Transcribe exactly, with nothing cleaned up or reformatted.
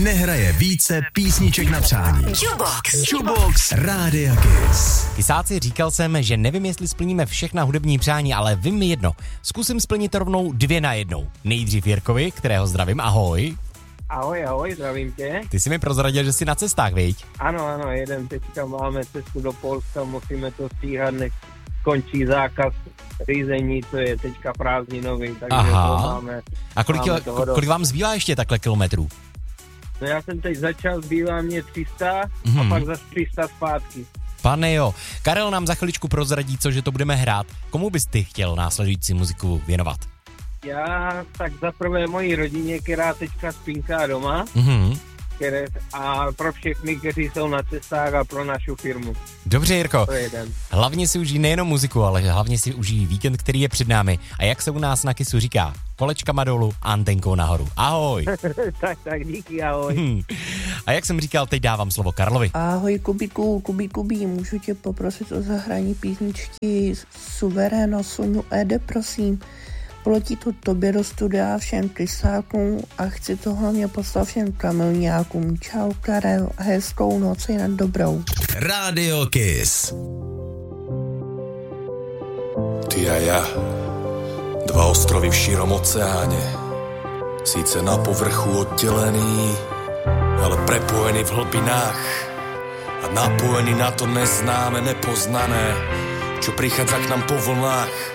nehraje více písniček na přání. Jukebox. Jukebox Rádia Kiss. Kysáci, říkal jsem, že nevím, jestli splníme všechna hudební přání, ale vím mi jedno. Zkusím splnit rovnou dvě na jednou. Nejdřív Jirkovi, kterého zdravím, ahoj. Ahoj, ahoj, zdravím tě. Ty jsi mi prozradil, že jsi na cestách, viď? Ano, ano, jeden teďka máme cestu do Polska, musíme to stíhat, než skončí zákaz řízení, to je teďka prázdninový, takže Aha. to máme. A kolik, máme kil, kolik vám zbývá ještě takhle kilometrů? No já jsem teď začal, zbývá mě tři sta Mhm. a pak zase tři sta zpátky. Pane jo, Karel nám za chviličku prozradí, co, že to budeme hrát. Komu bys ty chtěl následující muziku věnovat? Já tak zaprvé mojí rodině, která teďka spinká doma, Mhm. které, a pro všechny, kteří jsou na cestách a pro našu firmu. Dobře, Jirko. To je jeden. Hlavně si užij nejenom muziku, ale hlavně si užij víkend, který je před námi. A jak se u nás na Kissu říká, kolečkama dolů a antenkou nahoru. Ahoj. tak, tak, díky, ahoj. Hmm. A jak jsem říkal, teď dávám slovo Karlovi. Ahoj Kubiku, Kubí, Kubí, můžu tě poprosit o zahrání písničky Suveréno Sunu Ede, prosím. Poletí to tobě do studia, všem krysákům a chci to hlavně poslat všem kamilňákům. Čau Karel, hezkou noc i na dobrou. Rádio Kiss. Ty a ja, dva ostrovy v šírom oceáne, síce na povrchu oddelený, ale prepojení v hlbinách a napojení na to neznáme, nepoznané, čo prichádza k nám po vlnách.